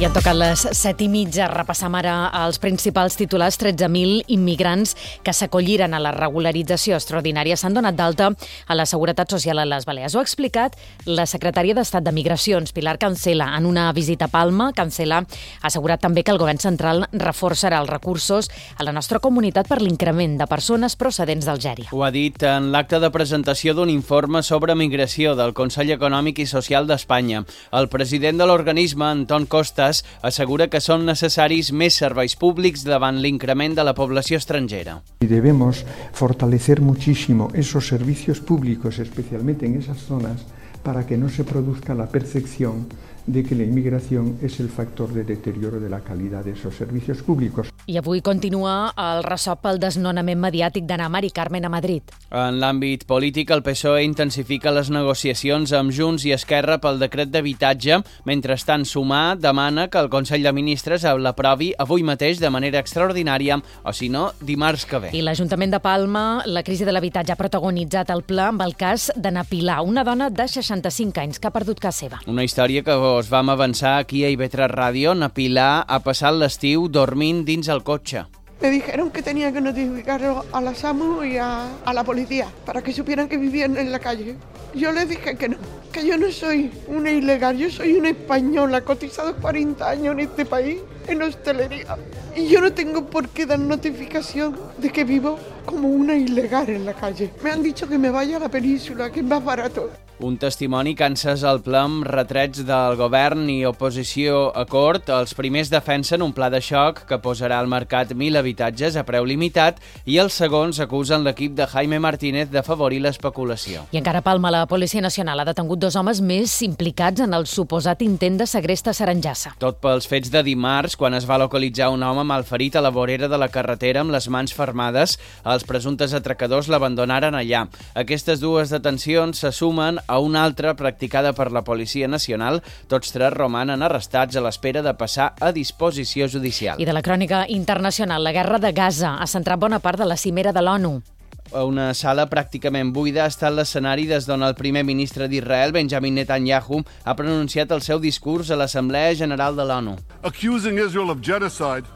I han tocat les 7:30. Repassam ara els principals titulars. 13.000 immigrants que s'acolliren a la regularització extraordinària s'han donat d'alta a la Seguretat Social a les Balears. Ho ha explicat la secretària d'Estat de Migracions, Pilar Cancela, en una visita a Palma. Cancela ha assegurat també que el govern central reforçarà els recursos a la nostra comunitat per l'increment de persones procedents d'Algèria. Ho ha dit en l'acte de presentació d'un informe sobre migració del Consell Econòmic i Social d'Espanya. El president de l'organisme, Anton Costas, assegura que són necessaris més serveis públics davant l'increment de la població estrangera. Y debemos fortalecer muchísimo esos servicios públicos, especialmente en esas zonas, para que no se produzca la percepción de que la inmigración es el factor de deterioro de la calidad de esos servicios públicos. I avui continua el ressò pel desnonament mediàtic d'Anna Mari Carmen a Madrid. En l'àmbit polític, el PSOE intensifica les negociacions amb Junts i Esquerra pel decret d'habitatge. Mentrestant, Sumar demana que el Consell de Ministres l'aprovi avui mateix de manera extraordinària, o si no, dimarts que ve. I l'Ajuntament de Palma, la crisi de l'habitatge ha protagonitzat el pla amb el cas d'Anna Pilar, una dona de 65 anys que ha perdut casa seva. Una història que us vam avançar aquí a IB3 Ràdio. Anna Pilar ha passat l'estiu dormint dins el cotxe. Me dijeron que tenía que notificarlo a la SAMU y a la policía para que supieran que vivían en la calle. Yo les dije que no, que yo no soy una ilegal, yo soy una española, cotizado 40 años en este país, en hostelería. Y yo no tengo por qué dar notificación de que vivo como una ilegal en la calle. Me han dicho que me vaya a la península, que es más barato. Un testimoni que ha encès el ple amb retrets del govern i oposició a cort. Els primers defensen un pla de xoc que posarà al mercat 1.000 habitatges a preu limitat i els segons acusen l'equip de Jaime Martínez d'afavorir l'especulació. I encara a Palma, la Policia Nacional ha detengut 2 homes més implicats en el suposat intent de segrest a Saranyassa. Tot pels fets de dimarts, quan es va localitzar un home malferit a la vorera de la carretera amb les mans fermades. Els presumptes atracadors l'abandonaren allà. Aquestes dues detencions se sumen a una altra practicada per la Policia Nacional. Tots 3 romanen arrestats a l'espera de passar a disposició judicial. I de la crònica internacional, la guerra de Gaza ha centrat bona part de la cimera de l'ONU. Una sala pràcticament buida ha estat l'escenari des d'on el primer ministre d'Israel, Benjamin Netanyahu, ha pronunciat el seu discurs a l'Assemblea General de l'ONU. Accusing Israel of genocide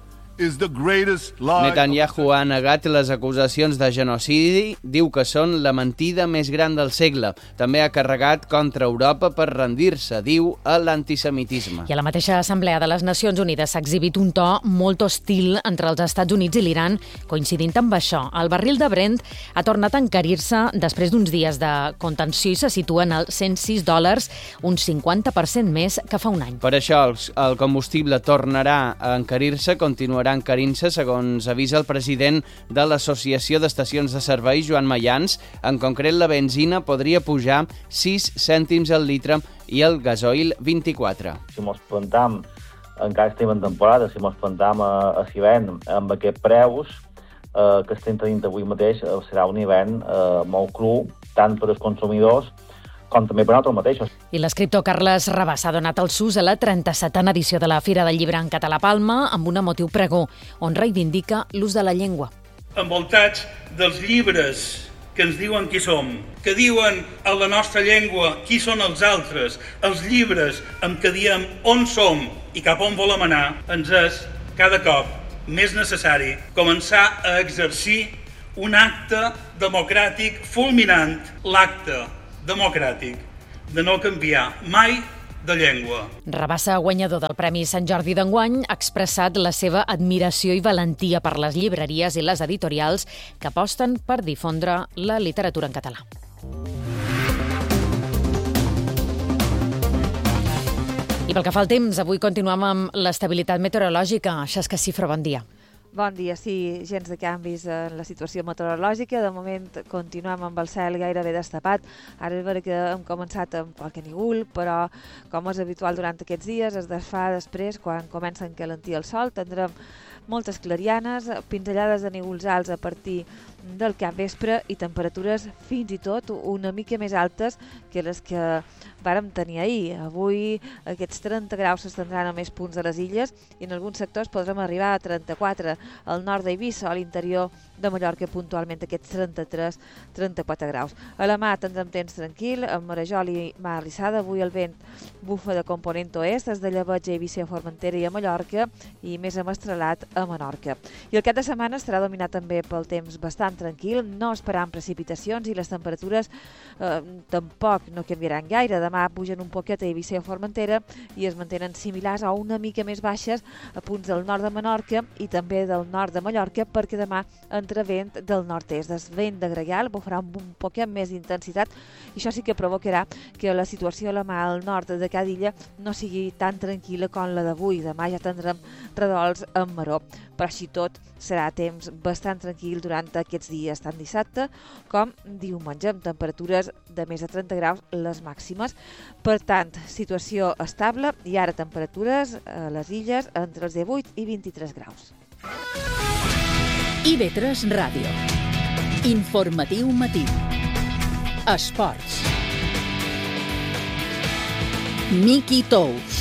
is the greatest lie. Netanyahu ha negat les acusacions de genocidi, diu que són la mentida més gran del segle. També ha carregat contra Europa per rendir-se, diu, a l'antisemitisme. I a la mateixa Assemblea de les Nacions Unides s'ha exhibit un to molt hostil entre els Estats Units i l'Iran. Coincidint amb això, el barril de Brent ha tornat a encarir-se després d'uns dies de contenció i se situa en els $106, un 50% més que fa un any. Per això, el combustible tornarà a encarir-se, continuarà encarint-se, segons avisa el president de l'Associació d'Estacions de Servei, Joan Mayans. En concret, la benzina podria pujar 6 cèntims al litre i el gasoil 24. Si mos plantam, encara estem en temporada, si mos plantam a l'hivern amb aquests preus que estem tenint avui mateix, serà un hivern molt cru, tant per als consumidors com també per nosaltres mateixos. I l'escriptor Carles Rabàs ha donat el sus a la 37a edició de la Fira del Llibre en Català Palma amb un emotiu pregó on reivindica l'ús de la llengua. Envoltats dels llibres que ens diuen qui som, que diuen a la nostra llengua qui són els altres, els llibres amb què diem on som i cap on volem anar, ens és cada cop més necessari començar a exercir un acte democràtic fulminant, l'acte democràtic de no canviar mai de llengua. Rabassa, guanyador del Premi Sant Jordi d'enguany, ha expressat la seva admiració i valentia per les llibreries i les editorials que aposten per difondre la literatura en català. I pel que fa al temps, avui continuem amb l'estabilitat meteorològica. Xesca Cifra, bon dia. Bon dia, sí, gens de canvis en la situació meteorològica. De moment continuem amb el cel gairebé destapat. Ara és vera que hem començat amb qualque nígol, però com és habitual durant aquests dies, es desfà després, quan comença a encalentir el sol. Tindrem moltes clarianes, pinzellades de nígols alts a partir del capvespre i temperatures fins i tot una mica més altes que les que vàrem tenir ahir. Avui aquests 30 graus s'estendran a més punts de les illes i en alguns sectors podrem arribar a 34 al nord d'Eivissa o a l'interior de Mallorca, puntualment aquests 33-34 graus. A la mà tindrem temps tranquil, amb Marajol i Mar Alissada. Avui el vent bufa de component oest, des de Llebeig a Eivissa, a Formentera i a Mallorca, i més amestrelat a Menorca. I el cap de setmana estarà dominat també pel temps bastant tranquil, no esperant precipitacions, i les temperatures tampoc no canviaran gaire. Demà pugen un poquet a Eivissa i a Formentera i es mantenen similars o una mica més baixes a punts del nord de Menorca i també del nord de Mallorca, perquè demà entra vent del nord-est, des vent de gregal, bufarà amb un poquet més d'intensitat, i això sí que provocarà que la situació a la mà al nord de cada illa no sigui tan tranquil·la com la d'avui. Demà ja tindrem redols amb maró, però així tot serà temps bastant tranquil durant aquests dies, tant dissabte com diumenge, amb temperatures de més de 30 graus les màximes. Per tant, situació estable i ara temperatures a les illes entre els 18 i 23 graus. IB3 Ràdio. Informatiu matí. Esports. Miqui Tous.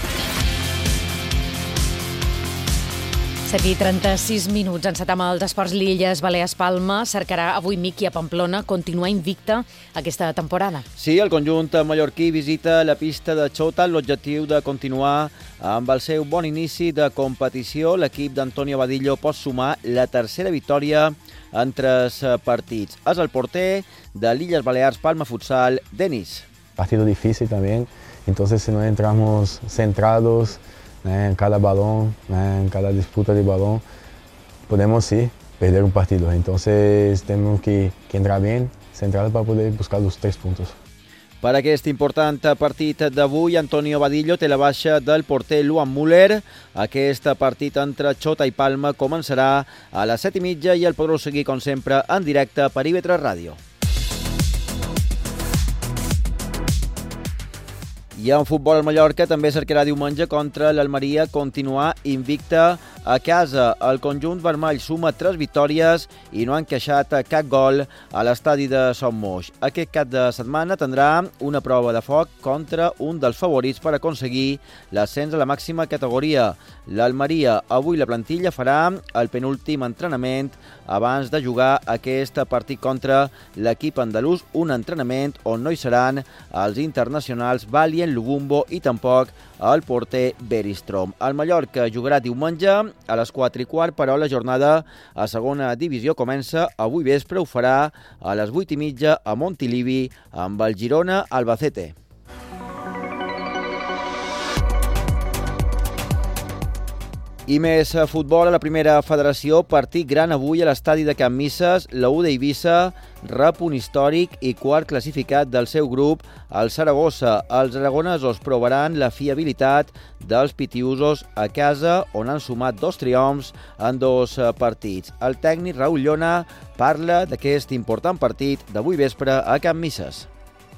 7:36 minuts. Encetam els esports. L'Illes Balears Palma cercarà avui Miqui a Pamplona continuar invicta aquesta temporada. Sí, el conjunt mallorquí visita la pista de Xota amb l'objectiu de continuar amb el seu bon inici de competició. L'equip d'Antonio Vadillo pot sumar la tercera victòria en 3 partits. És el porter de l'Illes Balears Palma Futsal, Denis. Partido difícil también, entonces si no entramos centrados en cada balón, en cada disputa de balón, podemos sí perder un partido. Entonces tenemos que entrar bien, centrados para poder buscar los 3 puntos. Per aquest important partit d'avui, Antonio Vadillo té la baixa del porter Luan Müller. Aquest partit entre Xota i Palma començarà a les 7:30 i el podreu seguir, com sempre, en directe per IB3 Ràdio. I en futbol, el Mallorca també cercarà diumenge contra l'Almeria continuar invicta a casa. El conjunt vermell suma 3 victòries i no ha encaixat cap gol a l'estadi de Son Moix. Aquest cap de setmana tindrà una prova de foc contra un dels favorits per aconseguir l'ascens a la màxima categoria. L'Almeria, avui la plantilla farà el penúltim entrenament abans de jugar aquest partit contra l'equip andalús, un entrenament on no hi seran els internacionals Valien, Lubumbo i tampoc el porter Beristrom. El Mallorca jugarà diumenge a les 4:15, però la jornada a segona divisió comença avui vespre. Ho farà a les 8:30 a Montilivi amb el Girona Albacete. I més futbol a la primera federació, partit gran avui a l'estadi de Can Misses. La U d'Eivissa rep un històric i quart classificat del seu grup, el Saragossa. Els aragonesos provaran la fiabilitat dels pitiusos a casa, on han sumat 2 triomfs en 2 partits. El tècnic Raúl Llona parla d'aquest important partit d'avui vespre a Can Misses.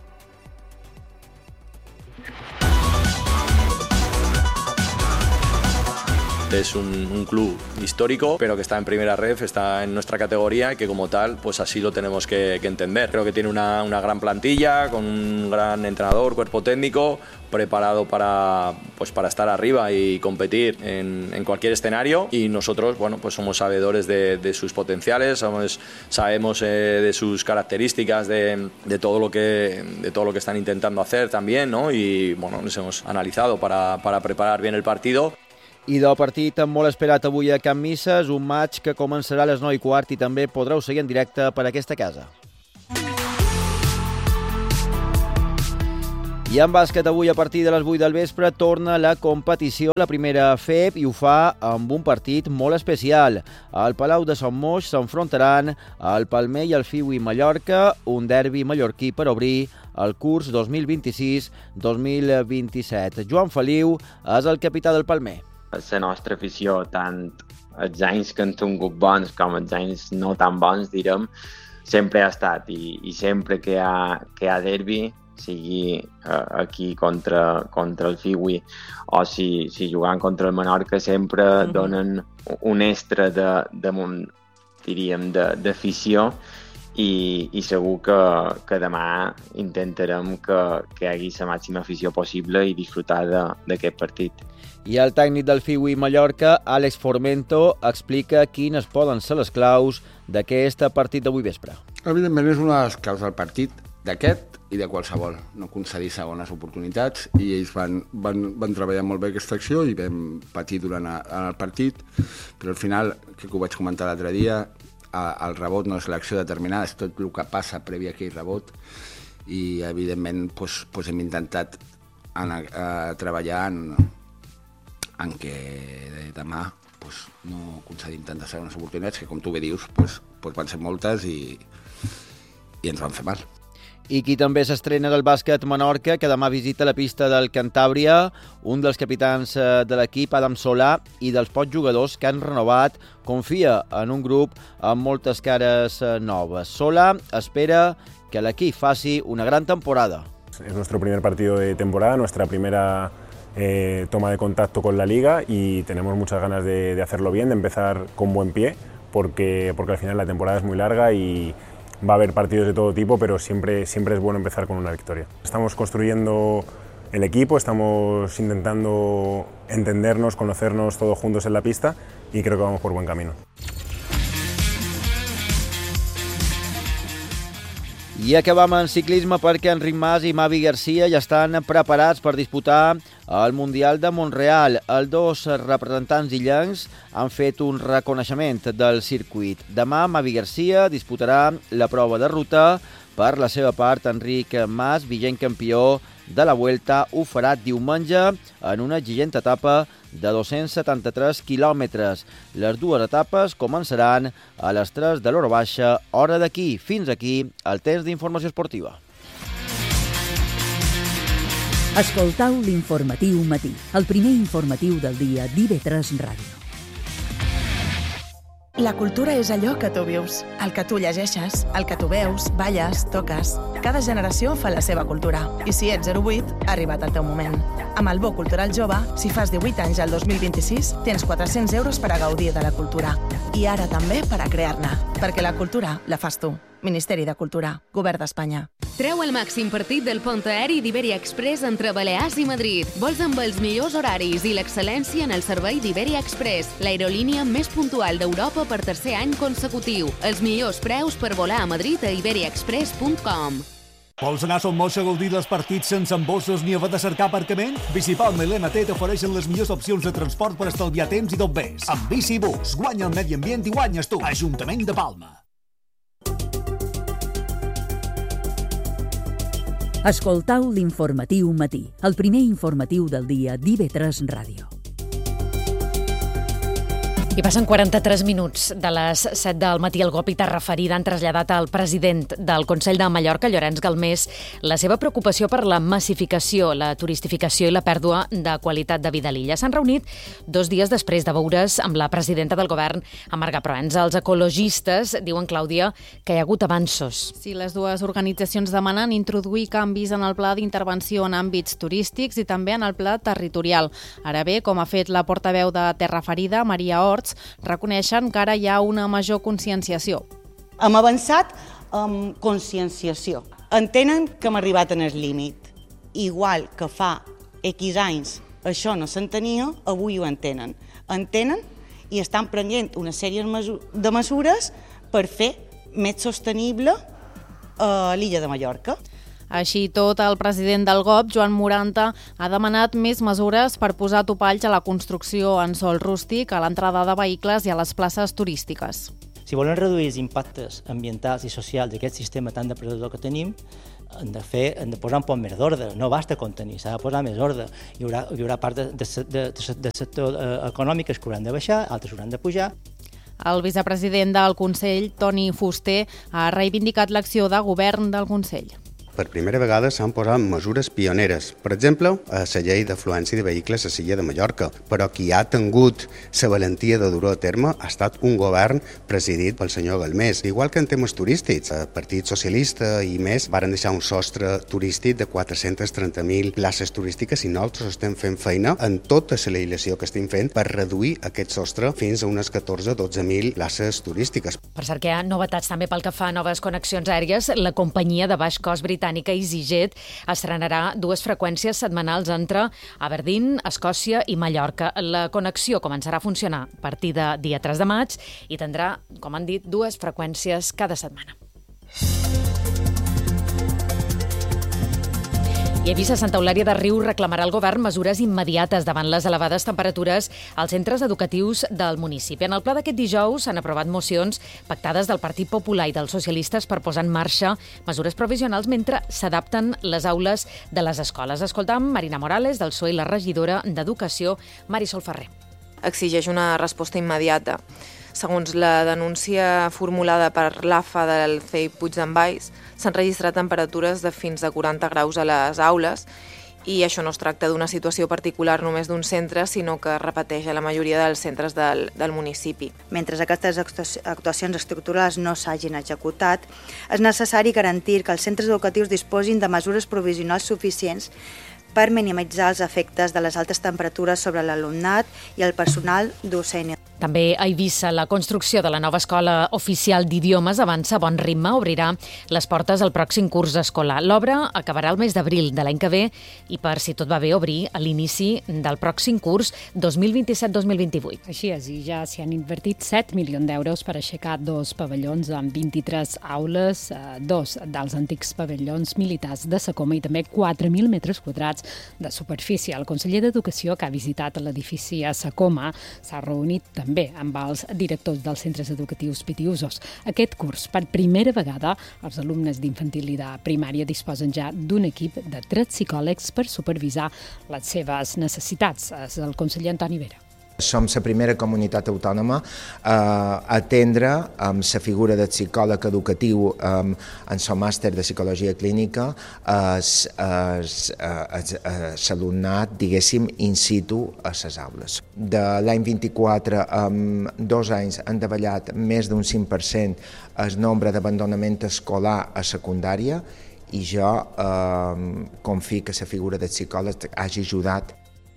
Es un club histórico, pero que está en primera ref, está en nuestra categoría y que como tal, pues así lo tenemos que entender. Creo que tiene una gran plantilla, con un gran entrenador, cuerpo técnico, preparado para estar arriba y competir en cualquier escenario, y nosotros, bueno, pues somos sabedores de sus potenciales, sabemos de sus características, de todo lo que están intentando hacer también, ¿no? Y bueno, nos hemos analizado para preparar bien el partido. I del partit molt esperat avui a Can Misses, un match que començarà a les 9:15 i també podreu seguir en directe per aquesta casa. I en bàsquet, avui a partir de les 8 del vespre torna la competició, la primera FEB, i ho fa amb un partit molt especial. Al Palau de Son Moix s'enfrontaran el Palmer i el Fiui Mallorca, un derbi mallorquí per obrir el curs 2026-2027. Joan Feliu és el capità del Palmer. La nostra afició, tant els anys que han tingut bons com els anys no tan bons, direm, sempre ha estat, i sempre que hi ha derbi, sigui aquí contra el Fiui o si jugant contra el Menorca, sempre donen un extra d'afició, i segur que demà intentarem que hi hagi la màxima afició possible i disfrutar d'aquest partit. I el tècnic del Fiui Mallorca, Àlex Formento, explica quines poden ser les claus d'aquest partit d'avui vespre. Evidentment és una de les claus del partit, d'aquest i de qualsevol. No concedir segones oportunitats i ells van treballar molt bé aquesta acció i vam patir durant el partit, però al final, que ho vaig comentar l'altre dia, el rebot no és l'acció determinada, és tot el que passa previ a aquell rebot i evidentment hem intentat treballar en què demà no concedim tantes segones oportunitats que, com tu bé dius, van ser moltes i ens van fer mal. I qui també s'estrena del bàsquet Menorca, que demà visita la pista del Cantàbria, un dels capitans de l'equip, Adam Solà, i dels pocs jugadors que han renovat, confia en un grup amb moltes cares noves. Solà espera que l'equip faci una gran temporada. Es nuestro primer partido de temporada, nuestra primera toma de contacto con la liga y tenemos muchas ganas de hacerlo bien, de empezar con buen pie, porque al final la temporada es muy larga y va a haber partidos de todo tipo, pero siempre es bueno empezar con una victoria. Estamos construyendo el equipo, estamos intentando entendernos, conocernos todos juntos en la pista y creo que vamos por buen camino. I acabam en ciclisme perquè Enric Mas i Mavi Garcia ja estan preparats per disputar el Mundial de Montreal. Els dos representants illencs han fet un reconeixement del circuit. Demà Mavi Garcia disputarà la prova de ruta. Per la seva part, Enric Mas, vigent campió de la Vuelta, ho farà diumenge en una exigent etapa de 273 quilòmetres. Les dues etapes començaran a les 3 de l'hora baixa, hora d'aquí. Fins aquí el temps d'informació esportiva. Escoltau l'Informatiu Matí, el primer informatiu del dia d'IV3 Ràdio. La cultura és allò que tu vius, el que tu llegeixes, el que tu veus, balles, toques. Cada generació fa la seva cultura. I si ets 08, ha arribat el teu moment. Amb el Bo Cultural Jove, si fas 18 anys al 2026, tens 400 euros per a gaudir de la cultura. I ara també per a crear-ne, perquè la cultura la fas tu. Ministeri de Cultura, Govern d'Espanya. Treu el màxim partit del pont aeri d'Iberia Express entre Balears i Madrid. Vols amb els millors horaris i l'excel·lència en el servei d'Iberia Express, l'aerolínia més puntual d'Europa per tercer any consecutiu. Els millors preus per volar a Madrid a iberiaexpress.com. Vols anar a Son Moix a gaudir dels partits sense embossos ni haver de cercar aparcament? Bicipalma i l'NT t'ofereixen les millors opcions de transport per estalviar temps i tot més. Amb Bicibus, guanya el medi ambient i guanyes tu. Ajuntament de Palma. Escoltau l'Informatiu Matí, el primer informatiu del dia d'IV3 Ràdio. I passen 43 minuts de les 7 del matí. El GOP i Terra Ferida han traslladat al president del Consell de Mallorca, Llorenç Galmés, la seva preocupació per la massificació, la turistificació i la pèrdua de qualitat de vida a l'illa. S'han reunit 2 dies després de veure's amb la presidenta del govern, Marga Provença. Els ecologistes diuen, Clàudia, que hi ha hagut avanços. Sí, les dues organitzacions demanen introduir canvis en el pla d'intervenció en àmbits turístics i també en el pla territorial. Ara bé, com ha fet la portaveu de Terra Ferida, Maria Horts, reconeixen que ara hi ha una major conscienciació. Hem avançat amb conscienciació. Entenen que hem arribat en el límit. Igual que fa X anys això no s'entenia, avui ho entenen. Entenen i estan prenent una sèrie de mesures per fer més sostenible l'illa de Mallorca. Així tot, el president del GOP, Joan Moranta, ha demanat més mesures per posar topalls a la construcció en sòl rústic, a l'entrada de vehicles i a les places turístiques. Si volem reduir els impactes ambientals i socials d'aquest sistema tan depredador que tenim, hem de posar un poc més d'ordre. No basta contenir, s'ha de posar més ordre. Hi haurà part del sector econòmic que hauran de baixar, altres hauran de pujar. El vicepresident del Consell, Toni Fuster, ha reivindicat l'acció de govern del Consell. per primera vegada s'han posat mesures pioneres. Per exemple, a la llei d'afluència de vehicles a l'illa de Mallorca. Però qui ha tingut la valentia de dur-ho a terme ha estat un govern presidit pel senyor Galmés. Igual que en temes turístics, el Partit Socialista i més varen deixar un sostre turístic de 430.000 places turístiques i nosaltres estem fent feina en tota la legislació que estem fent per reduir aquest sostre fins a unes 14-12.000 places turístiques. Per cert, que hi ha novetats també pel que fa a noves connexions aèries. La companyia de baix cost britànica EasyJet estrenarà 2 freqüències setmanals entre Aberdeen, Escòcia i Mallorca. La connexió començarà a funcionar a partir de dia 3 de maig i tindrà, com han dit, 2 freqüències cada setmana. I Eivissa, Santa Eulària de Riu reclamarà al govern mesures immediates davant les elevades temperatures als centres educatius del municipi. En el pla d'aquest dijous s'han aprovat mocions pactades del Partit Popular i dels socialistes per posar en marxa mesures provisionals mentre s'adapten les aules de les escoles. Escoltam Marina Morales, del PSOE, i la regidora d'Educació, Marisol Ferrer. Exigeix una resposta immediata. Segons la denúncia formulada per l'AFA del CEI Puig d'en Valls, s'han registrat temperatures de fins a 40 graus a les aules i això no es tracta d'una situació particular només d'un centre, sinó que repeteix a la majoria dels centres del municipi. Mentre aquestes actuacions estructurals no s'hagin executat, és necessari garantir que els centres educatius disposin de mesures provisionals suficients per minimitzar els efectes de les altes temperatures sobre l'alumnat i el personal docent. També a Eivissa, la construcció de la nova escola oficial d'idiomes avança a bon ritme, obrirà les portes al pròxim curs escolar. L'obra acabarà el mes d'abril de l'any que ve i, per si tot va bé, obrir a l'inici del pròxim curs 2027-2028. Així és, i ja s'hi han invertit 7 milions d'euros per aixecar 2 pavellons amb 23 aules, 2 dels antics pavellons militars de Sacoma i també 4.000 metres quadrats de superfície. El conseller d'Educació, que ha visitat l'edifici a Sacoma, s'ha reunit també amb els directors dels centres educatius pitiusos. Aquest curs, per primera vegada, els alumnes d'infantil i de primària disposen ja d'un equip de 3 psicòlegs per supervisar les seves necessitats. És el conseller Antoni Vera. Som la primera comunitat autònoma a atendre amb la figura del psicòleg educatiu en el màster de psicologia clínica l'alumnat, diguéssim, in situ a les aules. De l'any 24, en 2 anys, han davallat més d'un 5% el nombre d'abandonament escolar a secundària i jo confio que la figura del psicòleg hagi ajudat.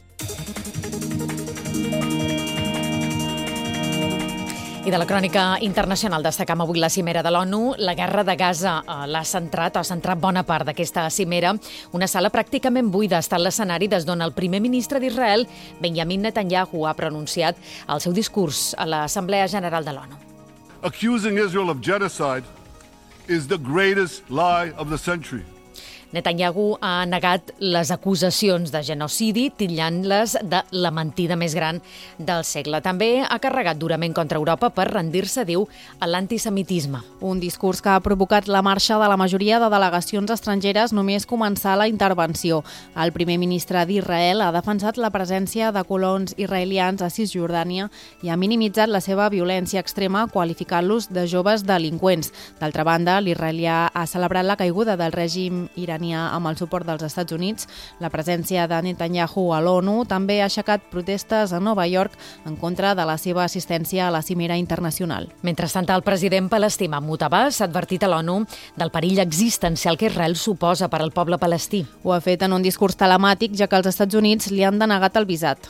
I de la crònica internacional destacam avui la cimera de l'ONU. La guerra de Gaza ha centrat bona part d'aquesta cimera. Una sala pràcticament buida ha estat l'escenari des d'on el primer ministre d'Israel, Benjamin Netanyahu, ha pronunciat el seu discurs a l'Assemblea General de l'ONU. Accusing Israel of genocide is the greatest lie of the century. Netanyahu ha negat les acusacions de genocidi, titllant-les de la mentida més gran del segle. També ha carregat durament contra Europa per rendir-se, diu, a l'antisemitisme. Un discurs que ha provocat la marxa de la majoria de delegacions estrangeres només començar la intervenció. El primer ministre d'Israel ha defensat la presència de colons israelians a Cisjordània i ha minimitzat la seva violència extrema, qualificant-los de joves delinqüents. D'altra banda, l'israelià ha celebrat la caiguda del règim iranià amb el suport dels Estats Units. La presència de Netanyahu a l'ONU també ha aixecat protestes a Nova York en contra de la seva assistència a la cimera internacional. Mentrestant, el president palestí Mahmoud Abbas ha advertit a l'ONU del perill existencial que Israel suposa per al poble palestí. Ho ha fet en un discurs telemàtic, ja que els Estats Units li han denegat el visat.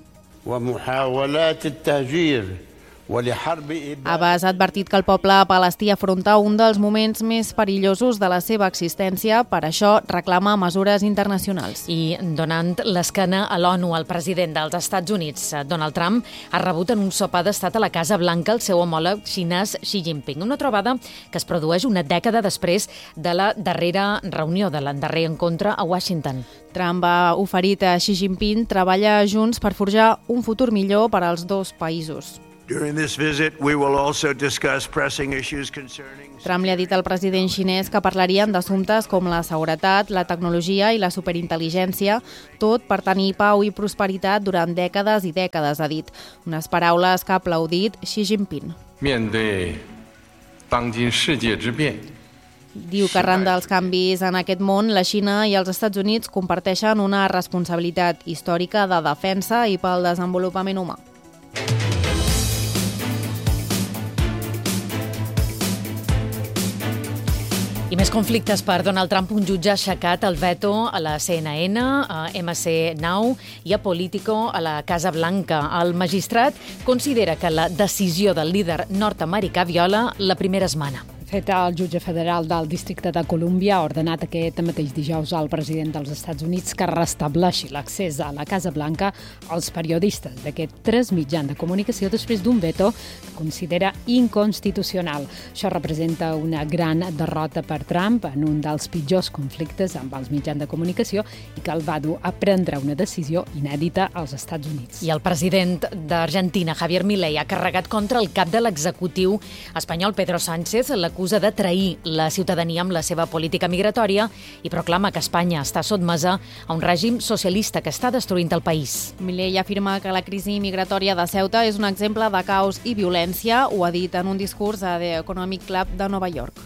Abbas ha advertit que el poble palestí afronta un dels moments més perillosos de la seva existència, per això reclama mesures internacionals. I donant l'esquena a l'ONU, el president dels Estats Units, Donald Trump, ha rebut en un sopar d'estat a la Casa Blanca el seu homòleg xinès Xi Jinping. Una trobada que es produeix una dècada després de la darrera reunió, de l'endarrer encontre a Washington. Trump ha oferit a Xi Jinping treballar junts per forjar un futur millor per als dos països. Trump li ha dit al president xinès que parlarien d'assumptes com la seguretat, la tecnologia i la superintel·ligència, tot per tenir pau i prosperitat durant dècades i dècades, ha dit. Unes paraules que ha aplaudit Xi Jinping. Diu que arran dels canvis en aquest món, la Xina i els Estats Units comparteixen una responsabilitat històrica de defensa i pel desenvolupament humà. I més conflictes per Donald Trump. Un jutge ha aixecat el veto a la CNN, a MC Now i a Politico a la Casa Blanca. El magistrat considera que la decisió del líder nord-americà viola la primera esmena. De fet, el jutge federal del Districte de Colúmbia ha ordenat aquest mateix dijous al president dels Estats Units que restableixi l'accés a la Casa Blanca als periodistes d'aquests 3 mitjans de comunicació després d'un veto que considera inconstitucional. Això representa una gran derrota per Trump en un dels pitjors conflictes amb els mitjans de comunicació i que el va dur a prendre una decisió inèdita als Estats Units. I el president d'Argentina, Javier Milei, ha carregat contra el cap de l'executiu espanyol, Pedro Sánchez, l'acusa de trair la ciutadania amb la seva política migratòria i proclama que Espanya està sotmesa a un règim socialista que està destruint el país. Milei afirma que la crisi migratòria de Ceuta és un exemple de caos i violència. Ho ha dit en un discurs a The Economic Club de Nova York.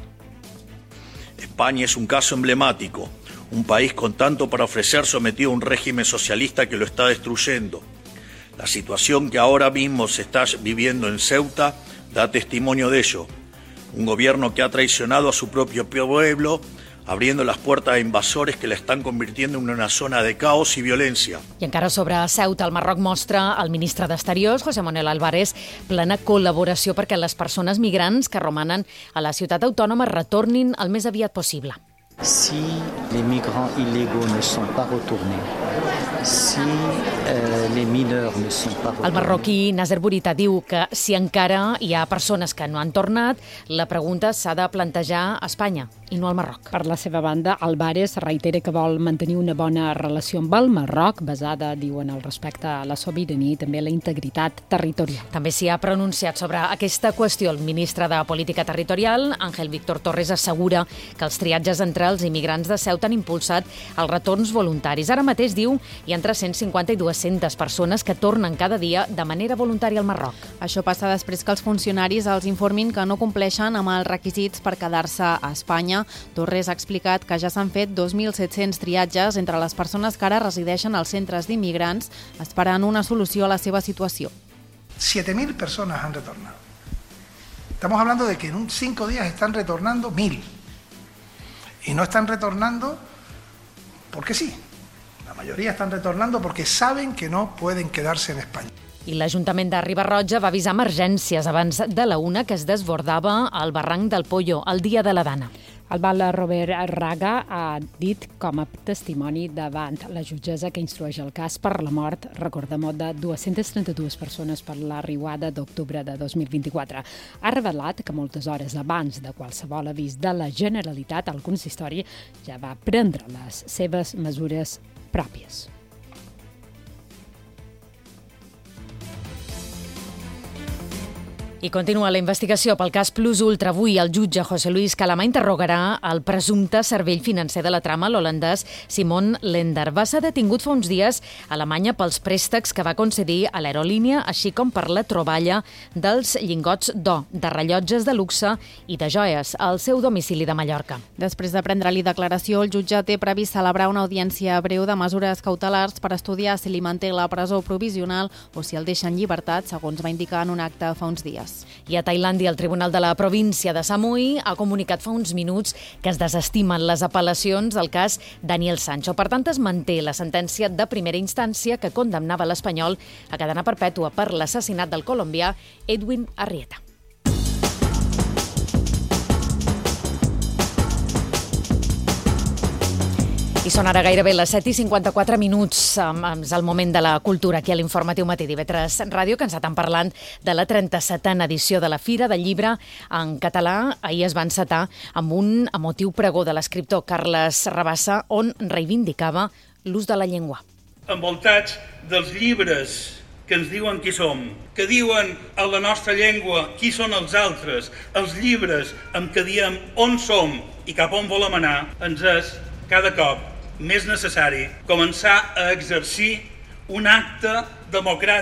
España es un caso emblemático, un país con tanto para ofrecer sometido a un régimen socialista que lo está destruyendo. La situación que ahora mismo se está viviendo en Ceuta da testimonio de ello. Un gobierno que ha traicionado a su propio pueblo, abriendo las puertas a invasores que la están convirtiendo en una zona de caos y violencia. I encara sobre Ceuta, el Marroc mostra al ministre d'Exteriors, José Manuel Álvarez, plena col·laboració perquè les persones migrants que romanen a la ciutat autònoma retornin el més aviat possible. Si les migrants illégaux ne sont pas retournés, si les mineurs ne sont pas retournés... El marroquí Nasser Bourita diu que si encara hi ha persones que no han tornat, la pregunta s'ha de plantejar a Espanya i no al Marroc. Per la seva banda, Álvarez reitera que vol mantenir una bona relació amb el Marroc, basada, diuen, al respecte a la sobirania i també a la integritat territorial. També s'hi ha pronunciat sobre aquesta qüestió el ministre de Política Territorial, Ángel Víctor Torres, assegura que els triatges entre els immigrants de Ceuta han impulsat els retorns voluntaris. Ara mateix, diu, hi ha entre 150 i 200 persones que tornen cada dia de manera voluntària al Marroc. Això passa després que els funcionaris els informin que no compleixen amb els requisits per quedar-se a Espanya. Torres ha explicat que ja s'han fet 2.700 triatges entre les persones que ara resideixen als centres d'immigrants esperant una solució a la seva situació. 7.000 personas han retornado. Estamos hablando de que en 5 días están retornando 1.000. Y no están retornando porque sí. La mayoría están retornando porque saben que no pueden quedarse en España. I l'Ajuntament de Riba-roja va avisar emergències abans de la 1 que es desbordava al barranc del Pollo el dia de la Dana. El batlle Robert Raga ha dit com a testimoni davant la jutgessa que instrueix el cas per la mort, recordem-ho, de 232 persones per la riuada d'octubre de 2024. Ha revelat que moltes hores abans de qualsevol avís de la Generalitat, el consistori ja va prendre les seves mesures pròpies. I continua la investigació pel cas Plus Ultra. Avui el jutge José Luis Calamà interrogarà el presumpte cervell financer de la trama, l'holandès Simon Lender. Va ser detingut fa uns dies a Alemanya pels préstecs que va concedir a l'aerolínia, així com per la troballa dels llingots d'or, de rellotges de luxe i de joies al seu domicili de Mallorca. Després de prendre-li declaració, el jutge té previst celebrar una audiència breu de mesures cautelars per estudiar si li manté la presó provisional o si el deixa en llibertat, segons va indicar en un acte fa uns dies. I a Tailàndia, el Tribunal de la Província de Samui ha comunicat fa uns minuts que es desestimen les apel·lacions del cas Daniel Sancho. Per tant, es manté la sentència de primera instància que condemnava l'espanyol a cadena perpètua per l'assassinat del colombià Edwin Arrieta. I són ara gairebé les 7:54 minuts. És el moment de la cultura aquí a l'Informatiu Matí d'IV3 Ràdio, que ens estan parlant de la 37a edició de la Fira del Llibre en català. Ahir es va encetar amb un emotiu pregó de l'escriptor Carles Rabassa, on reivindicava l'ús de la llengua. Envoltats dels llibres que ens diuen qui som, que diuen en la nostra llengua qui són els altres, els llibres amb què diem on som i cap on volem anar, ens és cada cop més necessari començar a exercir un acte democràtic